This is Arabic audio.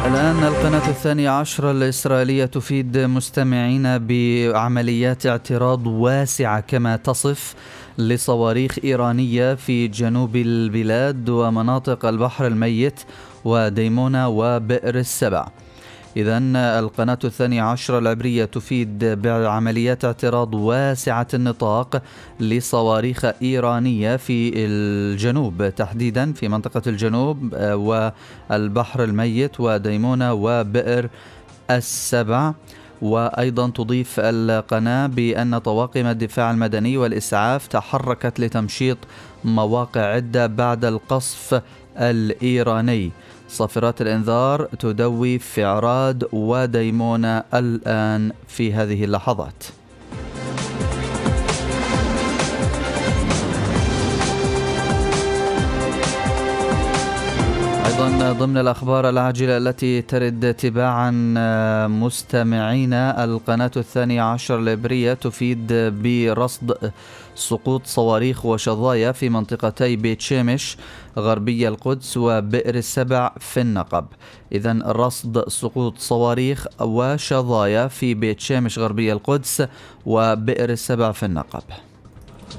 الآن القناة 12 الإسرائيلية تفيد مستمعين بعمليات اعتراض واسعة كما تصف لصواريخ إيرانية في جنوب البلاد ومناطق البحر الميت وديمونة وبئر السبع. إذن القناة 12 العبرية تفيد بعمليات اعتراض واسعة النطاق لصواريخ إيرانية في الجنوب، تحديدا في منطقة الجنوب والبحر الميت وديمونة وبئر السبع. وأيضا تضيف القناة بأن طواقم الدفاع المدني والإسعاف تحركت لتمشيط مواقع عدة بعد القصف الإيراني. صافرات الإنذار تدوي في عراد وديمونة الآن في هذه اللحظات. أيضا ضمن الأخبار العاجلة التي ترد تباعا مستمعينا، القناة 12 العبرية تفيد برصد سقوط صواريخ وشظايا في منطقتي بيت شمش غربي القدس وبئر السبع في النقب. إذن رصد سقوط صواريخ وشظايا في بيت شمش غربي القدس وبئر السبع في النقب.